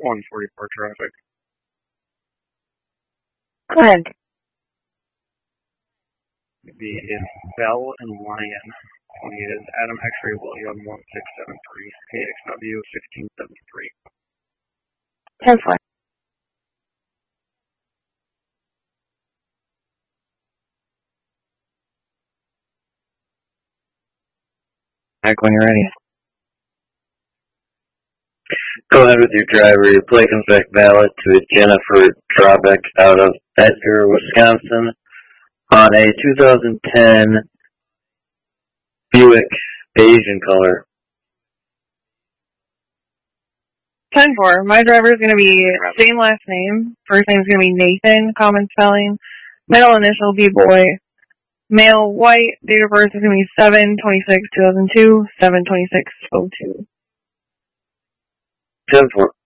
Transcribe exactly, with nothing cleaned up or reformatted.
one forty-four traffic. Go ahead. It'd be Bell and Lion. twenty is Adam X-Ray William one six seven three. K X W fifteen seventy-three. ten four. Back when you're ready. Go ahead with your driver. Your plate comes back valid to a Jennifer Trabeck out of Edgar, Wisconsin, on a two thousand ten Buick Asian color. ten four. My driver is going to be same last name. First name is going to be Nathan, common spelling. Middle initial be boy. Male, white. Date of birth is going to be seven twenty-six two thousand two, seven twenty-six oh two. ten four.